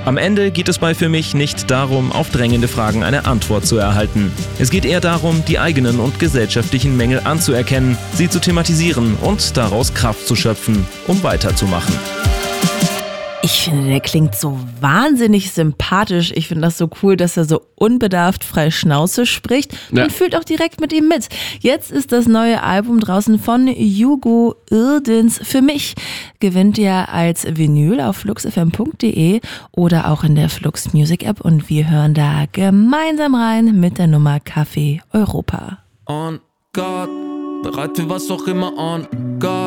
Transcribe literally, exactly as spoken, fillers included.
Am Ende geht es bei Für mich nicht darum, auf drängende Fragen eine Antwort zu erhalten. Es geht eher darum, die eigenen und gesellschaftlichen Mängel anzuerkennen, sie zu thematisieren und daraus Kraft zu schöpfen, um weiterzumachen. Ich finde, der klingt so wahnsinnig sympathisch. Ich finde das so cool, dass er so unbedarft frei Schnauze spricht. Man ja. fühlt auch direkt mit ihm mit. Jetzt ist das neue Album draußen von Hugo Irdens. Für mich gewinnt ihr als Vinyl auf flux f m punkt d e oder auch in der Flux Music App. Und wir hören da gemeinsam rein mit der Nummer Café Europa. On God, bereit für was auch immer on God.